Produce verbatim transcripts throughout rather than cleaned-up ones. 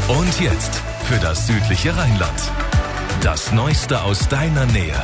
Und jetzt für das südliche Rheinland. Das Neueste aus deiner Nähe.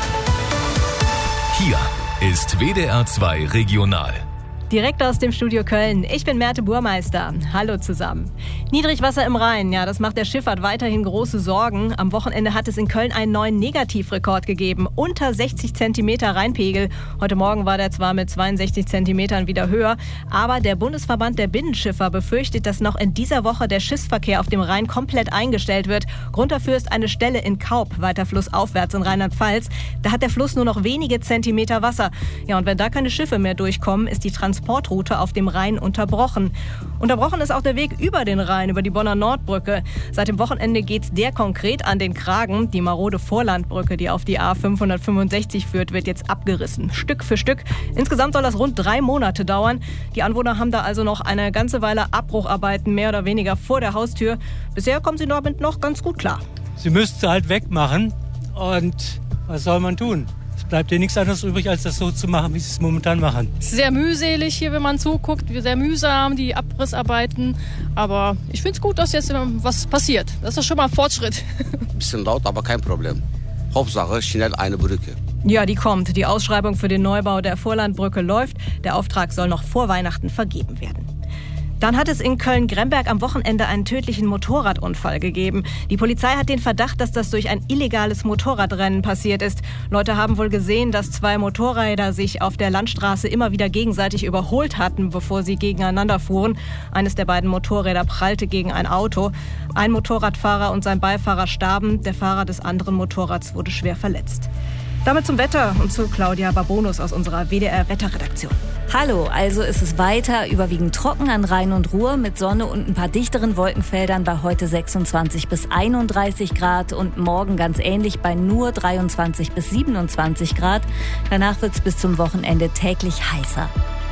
Hier ist W D R zwei Regional. Direkt aus dem Studio Köln. Ich bin Merte Burmeister. Hallo zusammen. Niedrigwasser im Rhein, ja, das macht der Schifffahrt weiterhin große Sorgen. Am Wochenende hat es in Köln einen neuen Negativrekord gegeben. Unter sechzig Zentimeter Rheinpegel. Heute Morgen war der zwar mit zweiundsechzig Zentimetern wieder höher, aber der Bundesverband der Binnenschiffer befürchtet, dass noch in dieser Woche der Schiffsverkehr auf dem Rhein komplett eingestellt wird. Grund dafür ist eine Stelle in Kaub, weiter flussaufwärts in Rheinland-Pfalz. Da hat der Fluss nur noch wenige Zentimeter Wasser. Ja, und wenn da keine Schiffe mehr durchkommen, ist die Transportroute auf dem Rhein unterbrochen. Unterbrochen ist auch der Weg über den Rhein, über die Bonner Nordbrücke. Seit dem Wochenende geht's der konkret an den Kragen. Die marode Vorlandbrücke, die auf die A fünfhundertfünfundsechzig führt, wird jetzt abgerissen. Stück für Stück. Insgesamt soll das rund drei Monate dauern. Die Anwohner haben da also noch eine ganze Weile Abbrucharbeiten mehr oder weniger vor der Haustür. Bisher kommen sie damit noch ganz gut klar. Sie müssten sie halt wegmachen. Und was soll man tun? Es bleibt dir nichts anderes übrig, als das so zu machen, wie sie es momentan machen. Es ist sehr mühselig hier, wenn man zuguckt. Sehr mühsam, die Abrissarbeiten. Aber ich finde es gut, dass jetzt was passiert. Das ist doch schon mal ein Fortschritt. Ein bisschen laut, aber kein Problem. Hauptsache schnell eine Brücke. Ja, die kommt. Die Ausschreibung für den Neubau der Vorlandbrücke läuft. Der Auftrag soll noch vor Weihnachten vergeben werden. Dann hat es in Köln-Gremberg am Wochenende einen tödlichen Motorradunfall gegeben. Die Polizei hat den Verdacht, dass das durch ein illegales Motorradrennen passiert ist. Leute haben wohl gesehen, dass zwei Motorräder sich auf der Landstraße immer wieder gegenseitig überholt hatten, bevor sie gegeneinander fuhren. Eines der beiden Motorräder prallte gegen ein Auto. Ein Motorradfahrer und sein Beifahrer starben. Der Fahrer des anderen Motorrads wurde schwer verletzt. Damit zum Wetter und zu Claudia Babonus aus unserer W D R-Wetterredaktion. Hallo, also ist es weiter überwiegend trocken an Rhein und Ruhr mit Sonne und ein paar dichteren Wolkenfeldern bei heute sechsundzwanzig bis einunddreißig Grad und morgen ganz ähnlich bei nur dreiundzwanzig bis siebenundzwanzig Grad. Danach wird es bis zum Wochenende täglich heißer.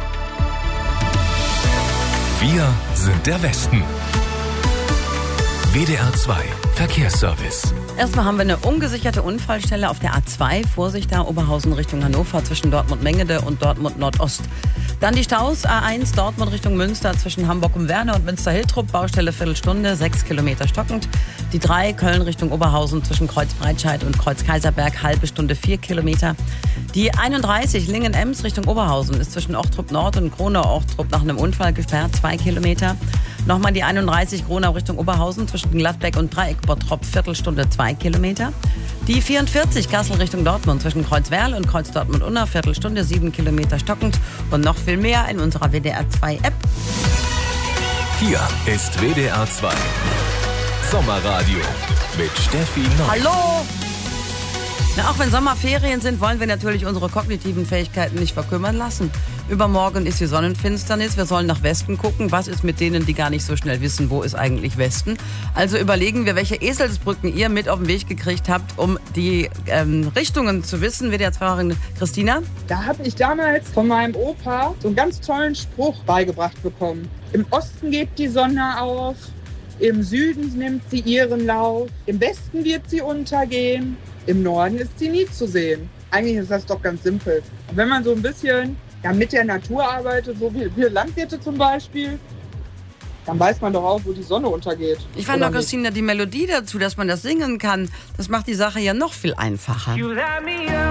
Wir sind der Westen. W D R zwei Verkehrsservice. Erstmal haben wir eine ungesicherte Unfallstelle auf der A zwei. Vorsicht da, Oberhausen Richtung Hannover zwischen Dortmund-Mengede und Dortmund-Nordost. Dann die Staus, A eins Dortmund Richtung Münster zwischen Hamburg und Werne und Münster-Hiltrup. Baustelle Viertelstunde, sechs Kilometer stockend. Die drei Köln Richtung Oberhausen zwischen Kreuz-Breitscheid und Kreuz-Kaiserberg, halbe Stunde, vier Kilometer. Die einunddreißig Lingen-Ems Richtung Oberhausen ist zwischen Ochtrup Nord und Kronau-Ochtrup nach einem Unfall gesperrt, zwei Kilometer. Nochmal die einunddreißig Gronau Richtung Oberhausen zwischen Gladbeck und Dreieck-Bottrop, Viertelstunde, zwei Kilometer. Die vierundvierzig Kassel Richtung Dortmund zwischen Kreuzwerl und Kreuz Dortmund-Unna, Viertelstunde, sieben Kilometer stockend. Und noch viel mehr in unserer W D R zwei App. Hier ist W D R zwei Sommerradio mit Steffi Neu. Hallo! Na, auch wenn Sommerferien sind, wollen wir natürlich unsere kognitiven Fähigkeiten nicht verkümmern lassen. Übermorgen ist die Sonnenfinsternis. Wir sollen nach Westen gucken. Was ist mit denen, die gar nicht so schnell wissen, wo ist eigentlich Westen? Also überlegen wir, welche Eselsbrücken ihr mit auf den Weg gekriegt habt, um die ähm, Richtungen zu wissen. W D R-Fahrerin Christina? Da habe ich damals von meinem Opa so einen ganz tollen Spruch beigebracht bekommen. Im Osten geht die Sonne auf, im Süden nimmt sie ihren Lauf, im Westen wird sie untergehen. Im Norden ist sie nie zu sehen. Eigentlich ist das doch ganz simpel. Und wenn man so ein bisschen ja, mit der Natur arbeitet, so wie wir Landwirte zum Beispiel, dann weiß man doch auch, wo die Sonne untergeht. Ich fand doch, Christina, die Melodie dazu, dass man das singen kann, das macht die Sache ja noch viel einfacher.